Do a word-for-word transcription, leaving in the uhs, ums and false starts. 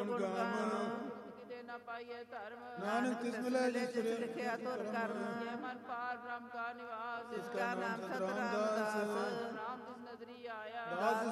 ਗੁਣ ਗਾਵਾਂ। ਕਿਤੇ ਨਾ ਪਾਈਏ ਧਰਮ, ਨਾਨਕ ਤਿਸ ਮਿਲੈ ਜਿਸ ਲਿਖਿਆ ਤੁਰ ਕਰਮ। ਜੇ ਮਨ ਪਾਰ ਬ੍ਰਹਮ ਕਾ ਨਿਵਾਸ, ਜਿਸਕਾ ਨਾਮ ਸਤਿ